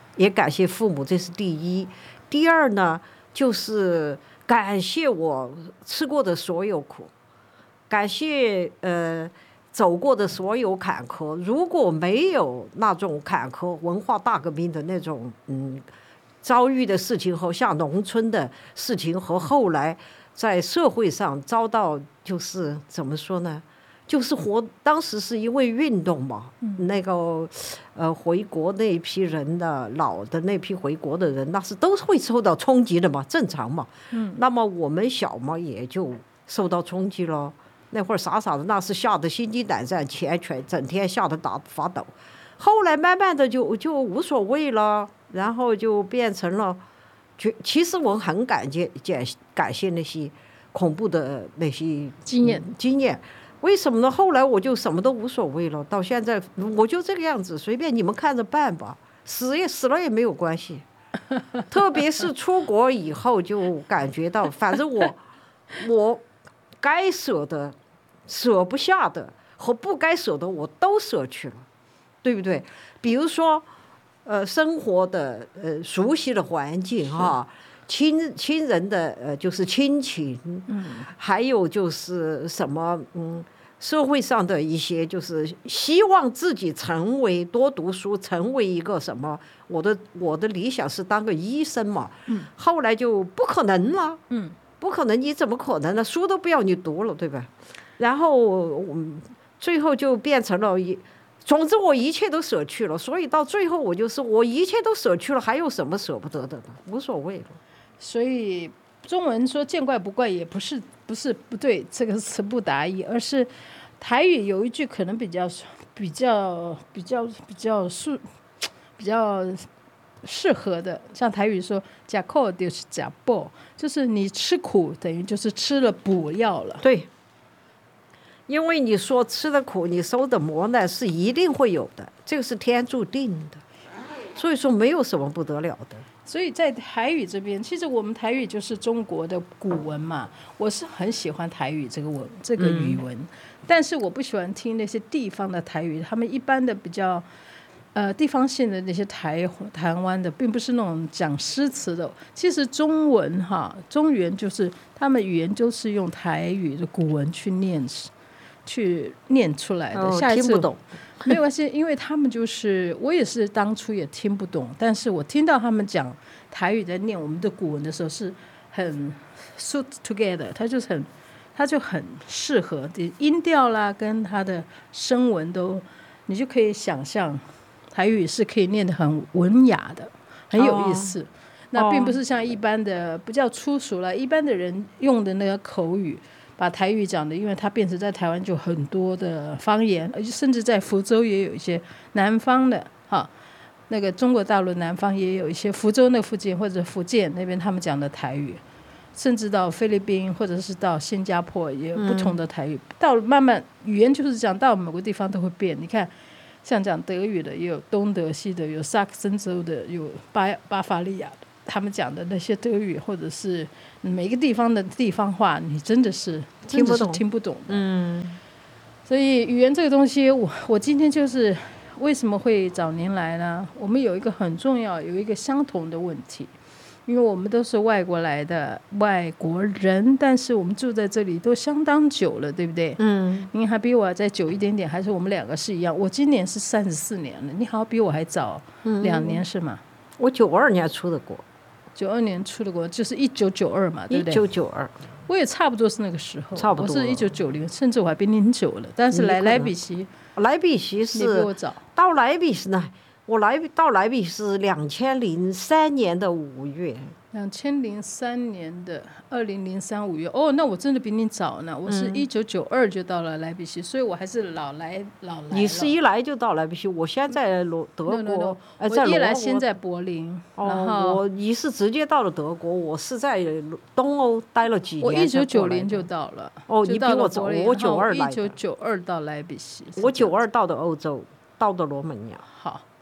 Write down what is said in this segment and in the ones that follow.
也感谢父母，这是第一。第二呢，就是感谢我吃过的所有苦，感谢走过的所有坎坷。如果没有那种坎坷，文化大革命的那种遭遇的事情和像农村的事情，和后来在社会上遭到就是怎么说呢？就是当时是因为运动嘛，那个回国那一批人的老的那批回国的人，那是都会受到冲击的嘛，正常嘛。那么我们小嘛也就受到冲击了。那会儿傻傻的，那是吓得心惊胆战，整天吓得发抖。后来慢慢的就无所谓了，然后就变成了，其实我很感谢那些恐怖的那些经验。为什么呢？后来我就什么都无所谓了，到现在我就这个样子，随便你们看着办吧，死了也没有关系。特别是出国以后，就感觉到，反正我该舍的、舍不下的和不该舍的，我都舍去了，对不对？比如说，生活的熟悉的环境啊。亲人的就是亲情，还有就是什么社会上的一些，就是希望自己多读书，成为一个什么？我的理想是当个医生嘛，后来就不可能了，不可能，你怎么可能呢？书都不要你读了，对吧？然后最后就变成了总之我一切都舍去了，所以到最后我一切都舍去了，还有什么舍不得的呢？无所谓了。 所以中文说见怪不怪也不是不对，这个词不达意，而是台语有一句可能比较适合的，像台语说吃苦就是吃补，就是你吃苦等于就是吃了补药了。 对，因为你说吃的苦你受的磨难是一定会有的，这个是天注定的，所以说没有什么不得了的。 所以在台语这边，其实我们台语就是中国的古文嘛，我是很喜欢台语这个语文，但是我不喜欢听那些地方的台语，他们一般的比较地方性的那些台湾的，并不是那种讲诗词的。其实中文中原就是他们语言就是用台语的古文去念出来的。下一次听不懂没有关系，因为他们就是我也是当初也听不懂，但是我听到他们讲台语在念我们的古文的时候是很 suit together， 它就很适合的音调啦，跟它的声纹都，你就可以想象台语是可以念得很文雅的，很有意思。那并不是像一般的比较粗俗了，一般的人用的那个口语。把台语讲的，因为它变成在台湾就很多的方言，而且甚至在福州也有一些南方的那个中国大陆南方也有一些福州那附近或者福建那边他们讲的台语，甚至到菲律宾或者是到新加坡也有不同的台语。到慢慢语言就是讲到某个地方都会变。你看，像讲德语的也有东德系的，有萨克森州的，有巴伐利亚的。他们讲的那些德语，或者是每个地方的地方话，你真的是听不懂的。所以语言这个东西，我今天就是为什么会找您来呢？我们有一个很重要，有一个相同的问题，因为我们都是外国来的外国人，但是我们住在这里都相当久了，对不对？您还比我再久一点点，还是我们两个是一样？我今年是34年了，你好像比我还早2年是吗？ 我92年出的国。 92年出的国，就是1992嘛，对不对 ？1992， 我也差不多是那个时候， 差不多。 我是1990，甚至我还比您久了。但是莱比锡是你比我早。 到莱比锡呢，我到莱比锡2003年的5月。 2003年的2003 5月，那我真的比你早呢。我是1992就到了莱比锡，所以我还是老来。 你是一来就到莱比锡，我现在德国。 No, 我一来先在柏林，然后你是直接到了德国，我是在东欧待了几年。 我1990就到了。 你比我早，我92来的。 1992到莱比锡。 我92到的欧洲，到的罗马尼亚。 好。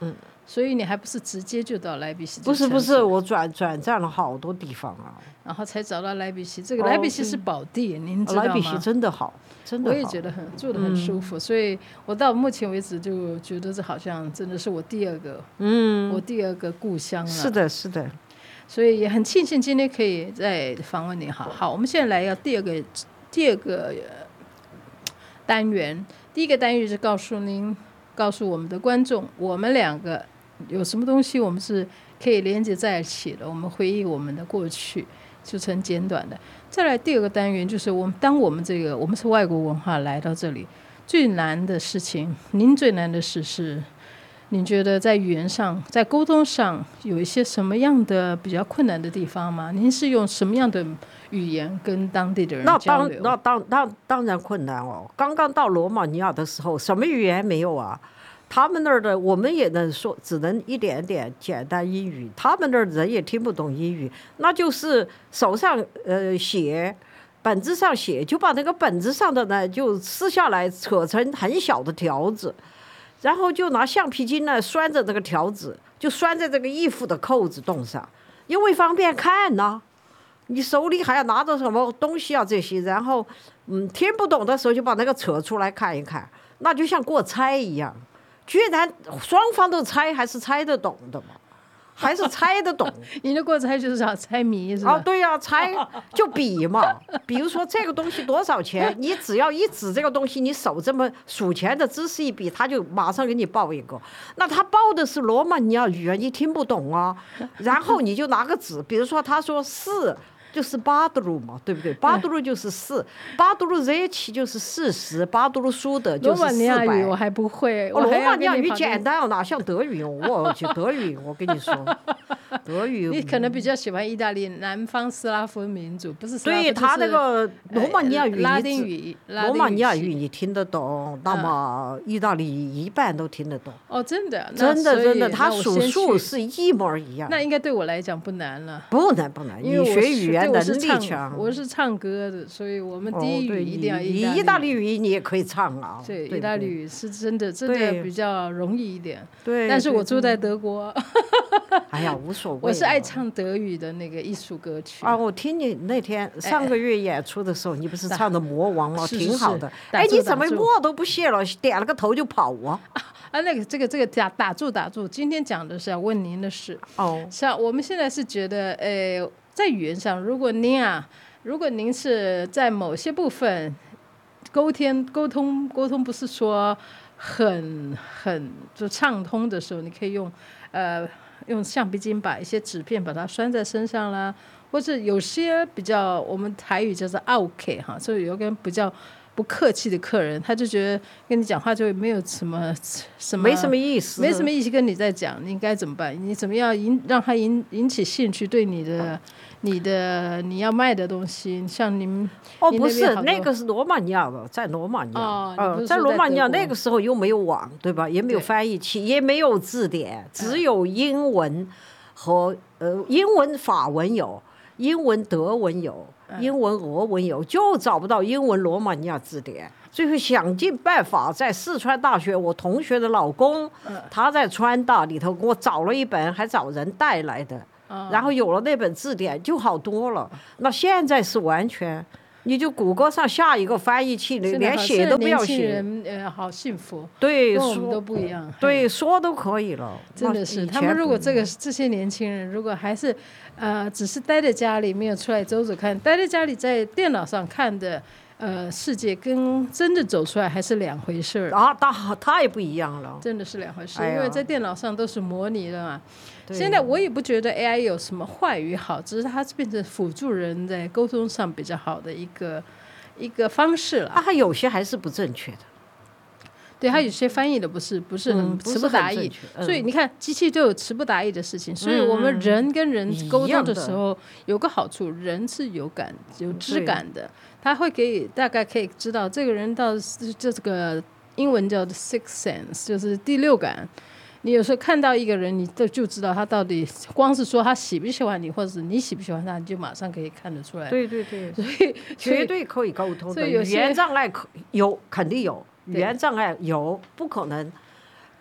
所以你还不是直接就到莱比锡？ 不是，我转战了好多地方啊， 然后才找到莱比锡。这个莱比锡是宝地，您知道吗？ 莱比锡真的好，真的好。 我也觉得住得很舒服，所以我到目前为止就觉得这好像真的是我第二个故乡了。 是的，是的。 所以也很庆幸今天可以再访问您。好，我们现在来要第二个单元。第一个单元是告诉我们的观众，我们两个有什么东西我们是可以连接在一起的，我们回忆我们的过去，就是很简短的。再来第二个单元就是我们是外国文化来到这里，最难的事情，您最难的事是，您觉得在语言上，在沟通上有一些什么样的比较困难的地方吗？您是用什么样的语言跟当地的人交流？ 那当然困难哦。刚刚到罗马尼亚的时候，什么语言没有啊？他们那儿的我们也能说，只能一点点简单英语，他们那儿人也听不懂英语，那就是手上写，本子上写，就把那个本子上的呢就撕下来，扯成很小的条子，然后就拿橡皮筋呢拴着这个条子，就拴在这个衣服的扣子洞上，因为方便看呢。你手里还要拿着什么东西啊这些，然后听不懂的时候就把那个扯出来看一看，那就像过猜一样。居然双方都猜，还是猜得懂的嘛？还是猜得懂。 你的过猜就是要猜谜是吧？ 对呀，猜就比嘛。比如说这个东西多少钱，你只要一指这个东西，你手这么数钱的姿势一比，他就马上给你报一个。那他报的是罗马尼亚语言，你听不懂啊。然后你就拿个纸，比如说他说4。就是巴杜鲁嘛，对不对？巴杜鲁就是4，巴杜鲁热气就是40，巴杜鲁苏的就是400。 罗马尼亚语我还不会， 罗马尼亚语简单哦，哪像德语？我去德语，我跟你说，德语。 你可能比较喜欢意大利南方斯拉夫民族，不是斯拉夫？ 对他那个罗马尼亚语， 拉丁语， 罗马尼亚语你听得懂，那么意大利一半都听得懂。 哦，真的， 真的，他数是一模一样。 那应该对我来讲不难了。 不难， 因为你学语言。 我是唱歌的，所以我们第一语一定要意大利语，你也可以唱啊。 对，意大利语是真的比较容易一点。 对， 但是我住在德国。 哎呀，无所谓。 我是爱唱德语的那个艺术歌曲啊！我听你那天上个月演出的时候，你不是唱的《魔王》吗？挺好的。你怎么摸都不谢了，点了个头就跑啊？ 这个打住！今天讲的是要问您的事。像我们现在是觉得，在语言上，如果您是在某些部分沟通不是说很就畅通的时候，你可以用橡皮筋把一些纸片把它拴在身上啦，或者有些比较我们台语叫做OK哈，所以有个比较不客气的客人，他就觉得跟你讲话就没有什么没什么意思跟你在讲，你应该怎么办？你怎么样让他引起兴趣，对你要卖的东西，像你们不是那个是罗马尼亚的，在罗马尼亚在罗马尼亚那个时候又没有网，对吧？也没有翻译器，也没有字典，只有英文和英文法文有，英文德文有，英文俄文有，就找不到英文罗马尼亚字典。最后想尽办法在四川大学，我同学的老公他在川大里头给我找了一本，还找人带来的。然后有了那本字典就好多了。那现在是完全，你就谷歌上下一个翻译器，连写都不要写。 好幸福， 对， 跟我们都不一样。 对，说都可以了。 真的是，他们如果这些年轻人如果还是只是待在家里，没有出来走走看，待在家里在电脑上看的。世界跟真的走出来还是两回事啊，太不一样了， 真的是两回事。因为在电脑上都是模拟的嘛。现在我也不觉得 AI 有什么坏与好，只是它变成辅助人在沟通上比较好的一个方式了。 它有些还是不正确的。 对，它有些翻译的不是很词不达意，所以你看机器都有词不达意的事情，所以我们人跟人沟通的时候有个好处，人是有质感的，他会大概可以知道这个人到这个英文叫 sixth sense， 就是第六感。你有时候看到一个人，你就知道他到底光是说他喜不喜欢你，或者是你喜不喜欢他，你就马上可以看得出来。 对，所以绝对可以沟通的。语言障碍肯定有。语言障碍有不可能，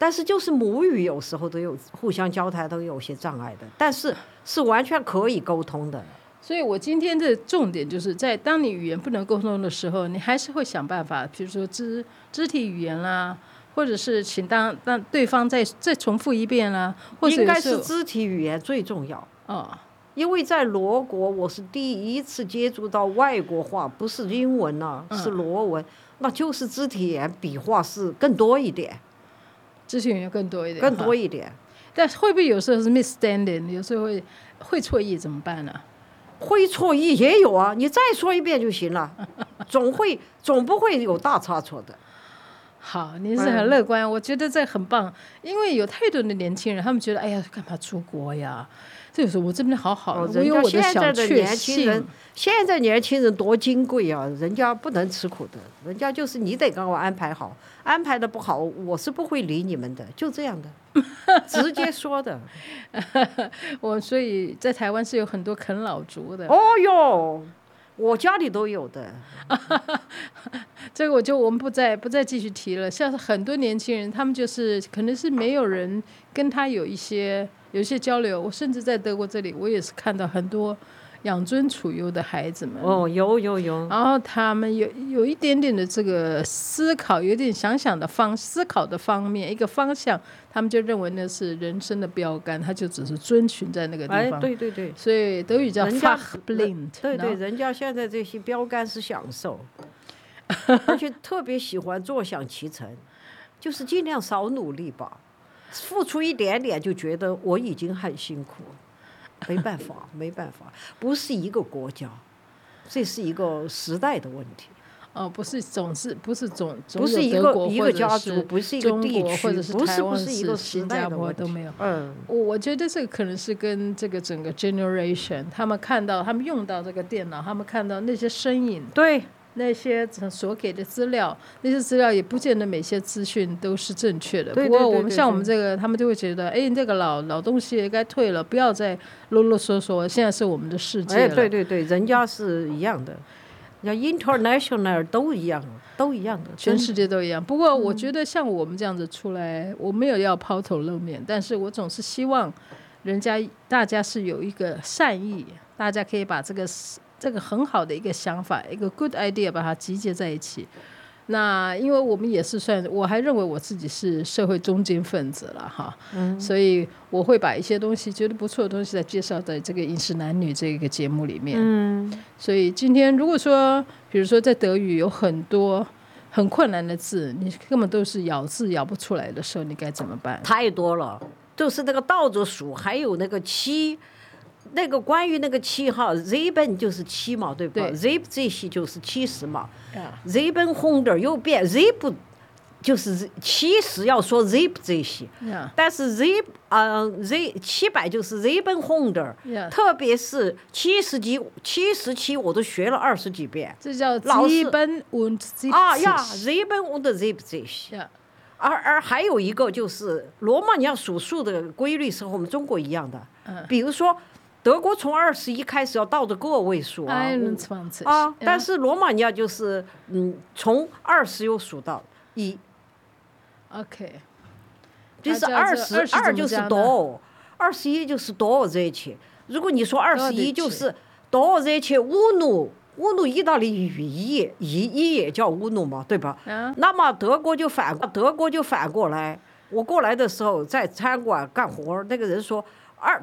但是就是母语有时候都有互相交谈都有些障碍的，但是是完全可以沟通的。 所以我今天的重点就是在当你语言不能沟通的时候，你还是会想办法，比如说肢体语言啦，或者是请让对方再重复一遍啦，或者应该是肢体语言最重要。因为在罗国我是第一次接触到外国话，不是英文啊，是罗文，那就是肢体语言笔画是更多一点， 肢体语言更多一点。但是会不会有时候是 misstanding， 有时候会错意怎么办呢？ 会错意也有啊，你再说一遍就行了，总不会有大差错的。 好，你是很乐观，我觉得这很棒，因为有太多的年轻人，他们觉得哎呀，干嘛出国呀？这个时候我这边好好，我有我的小确幸。 现在年轻人多金贵啊，人家不能吃苦的，人家就是你得给我安排好，安排的不好，我是不会理你们的，就这样的，直接说的。 所以在台湾是有很多啃老族的。 哦哟，我家里都有的。 这个我们不再继续提了。像是很多年轻人，他们就是可能是没有人跟他有一些交流。我甚至在德国这里，我也是看到很多养尊处优的孩子们。 有。 然后他们有一点点的这个思考，有点思考的方面一个方向，他们就认为那是人生的标杆，他就只是遵循在那个地方。 对。 所以德语叫 Fachblind。 对，人家现在这些标杆是享受。而且特别喜欢坐享其成，就是尽量少努力吧，付出一点点就觉得我已经很辛苦了，没办法，不是一个国家，这是一个时代的问题。 不是一个家族，不是一个地区， 或者是台湾、 一个时代的问题， 都没有。我觉得这个可能是跟这个整个 generation， 他们用到这个电脑，他们看到那些身影， 对。 那些所给的资料，那些资料也不见得每些资讯都是正确的。不过我们像我们这个，他们就会觉得，哎，这个老东西该退了，不要再啰啰嗦嗦。现在是我们的世界了。 对，人家是一样的，人家 international 都一样的， 全世界都一样。不过我觉得像我们这样子出来，我没有要抛头露面，但是我总是希望大家是有一个善意，大家可以把这个很好的一个想法，一个 good idea， 把它集结在一起。那因为我们也是我还认为我自己是社会中间分子了哈，所以我会把一些东西觉得不错的东西再介绍在这个饮食男女这个节目里面。所以今天如果说比如说在德语有很多很困难的字，你根本都是咬字咬不出来的时候，你该怎么办？ 太多了，就是那个倒着数，还有那个七。那个关于那个7号 Sieben 就是7嘛，对吧？对 Siebzig 就是70嘛。700又变 Sieb 就是70要说 Siebzig，但是700就是 700，特别是77我都学了20几遍。 这叫 7 und 7und 70。而还有一个就是罗马尼亚数数的规律是和我们中国一样的，比如说。德国从21开始要倒着个位数但是罗马尼亚就是从20又数到1。 OK， 就是22就是多，21就是多这些。如果你说21就是多这些乌努意大利语一也叫乌努嘛，对吧？那么德国就反过来。我过来的时候在餐馆干活，那个人说